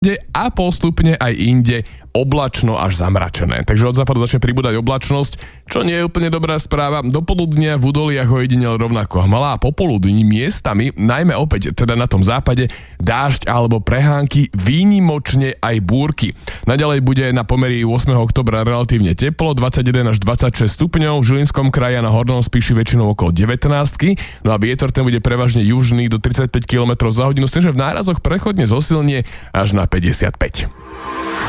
a postupne aj inde oblačno až zamračené. Takže od západu začne pribúdať oblačnosť, čo nie je úplne dobrá správa. Do poludnia v údoliach ojedinele rovnako hmla a popoludní miestami, najmä opäť teda na tom západe, dážď alebo prehánky, výnimočne aj búrky. Naďalej bude na pomery 8. októbra relatívne teplo, 21 až 26 stupňov, v Žilinskom kraji a na Hornom Spíši väčšinou okolo 19. No a vietor ten bude prevažne južný do 35 km za hodinu, s tým, že v nárazoch prechodne zosilnie až na 55.